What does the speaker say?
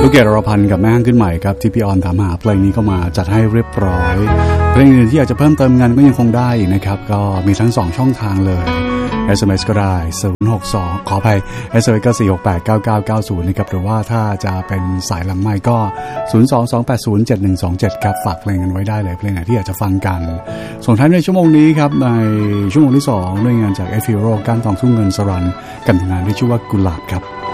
ลูกเกดอรพันธ์กับแม่ฮั่งขึ้นใหม่ครับที่พี่ออนถามหาเพลงนี้เข้ามาจัดให้เรียบร้อยเพลงอื่นที่อยากจะเพิ่มเติมงานก็ยังคงได้นะครับก็มีทั้ง2ช่องทางเลย SMS ก็ได้062ขออภัย SMS ก็4689990นะครับหรือว่าถ้าจะเป็นสายหลังไมค์ก็022807127ครับฝากเพลงกันไว้ได้เลยเพลงไหนที่อยากจะฟังกันส่งท้ายในชั่วโมงนี้ครับในชั่วโมงที่2ด้วยงานจากเอฟิโรก้านทองทุ่งเงินสรันกันงานที่ชื่อว่ากุหลาบครับ